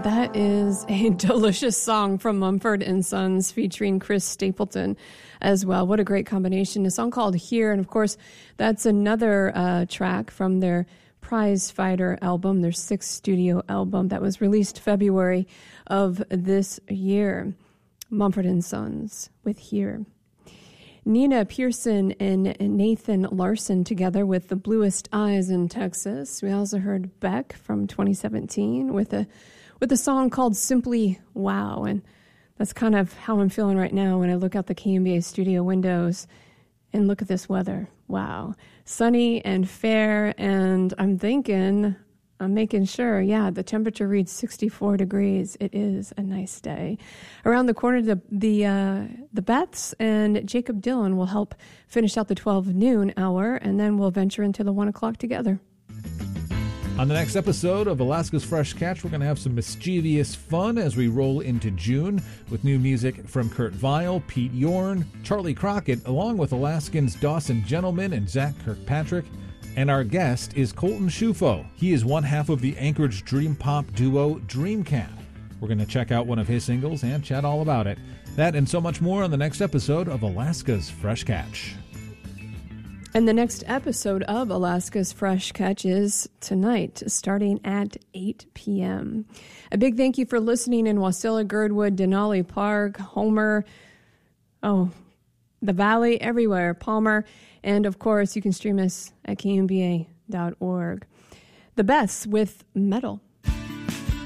That is a delicious song from Mumford & Sons featuring Chris Stapleton as well. What a great combination. A song called Here. And of course, that's another track from their Prize Fighter album, their 6th studio album that was released February of this year. Mumford & Sons with Here. Nina Pearson and Nathan Larson together with The Bluest Eyes in Texas. We also heard Beck from 2017 with a song called Simply Wow. And that's kind of how I'm feeling right now when I look out the KMBA studio windows and look at this weather. Wow. Sunny and fair. And I'm making sure, the temperature reads 64 degrees. It is a nice day. Around the corner, the Beths and Jacob Dylan will help finish out the 12 noon hour, and then we'll venture into the 1 o'clock together. On the next episode of Alaska's Fresh Catch, we're going to have some mischievous fun as we roll into June with new music from Kurt Vile, Pete Yorn, Charlie Crockett, along with Alaskans Dawson Gentleman and Zach Kirkpatrick. And our guest is Colton Shufo. He is one half of the Anchorage dream pop duo Dreamcat. We're going to check out one of his singles and chat all about it. That and so much more on the next episode of Alaska's Fresh Catch. And the next episode of Alaska's Fresh Catch is tonight, starting at 8 p.m. A big thank you for listening in Wasilla, Girdwood, Denali Park, Homer, the Valley, everywhere, Palmer. And, of course, you can stream us at kmba.org. The Beths with Metal.